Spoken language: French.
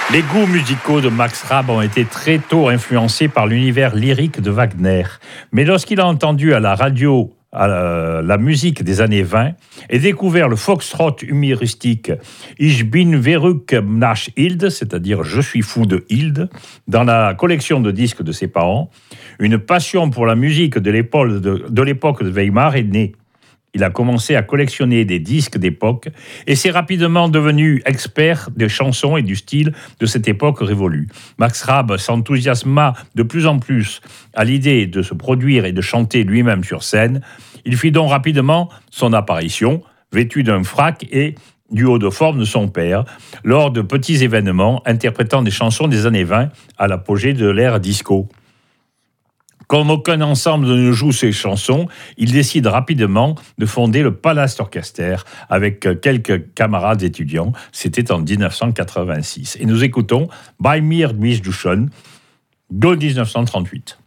Les goûts musicaux de Max Rabe ont été très tôt influencés par l'univers lyrique de Wagner. Mais lorsqu'il a entendu à la radio la musique des années 20 et découvert le foxtrot humoristique Ich bin verrückt nach Hilde, c'est-à-dire Je suis fou de Hilde, dans la collection de disques de ses parents, une passion pour la musique de l'époque de Weimar est née. Il a commencé à collectionner des disques d'époque et s'est rapidement devenu expert des chansons et du style de cette époque révolue. Max Rabe s'enthousiasma de plus en plus à l'idée de se produire et de chanter lui-même sur scène. Il fit donc rapidement son apparition, vêtu d'un frac et du haut de forme de son père, lors de petits événements interprétant des chansons des années 20 à l'apogée de l'ère disco. Comme aucun ensemble ne joue ses chansons, il décide rapidement de fonder le Palast Orchester avec quelques camarades étudiants. C'était en 1986. Et nous écoutons Bei mir bist du schon de 1938.